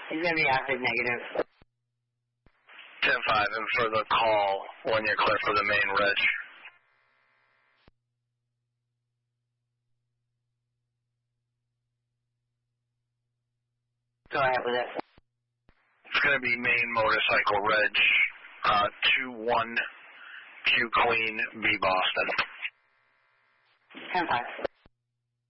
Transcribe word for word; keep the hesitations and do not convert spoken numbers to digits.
He's going to be active negative. ten five, and for the call, when you're clear for the main reg. Go ahead with it. It's going to be main motorcycle reg, uh, two one Q Queen, B Boston. ten five.